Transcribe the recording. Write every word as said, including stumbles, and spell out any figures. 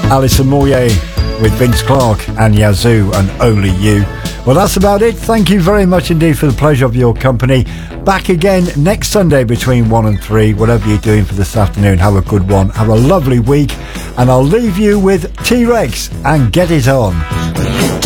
Alison Moyet with Vince Clarke and Yazoo and Only You. Well, that's about it. Thank you very much indeed for the pleasure of your company. Back again next Sunday between one and three. Whatever you're doing for this afternoon, have a good one. Have a lovely week. And I'll leave you with T-Rex and Get It On.